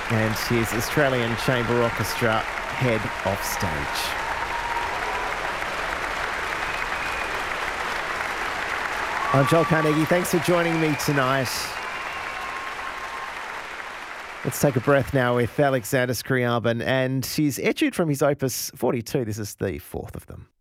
And his Australian Chamber Orchestra head off stage. I'm Joel Carnegie. Thanks for joining me tonight. Let's take a breath now with Alexander Scriabin and his etude from his opus 42. This is the fourth of them.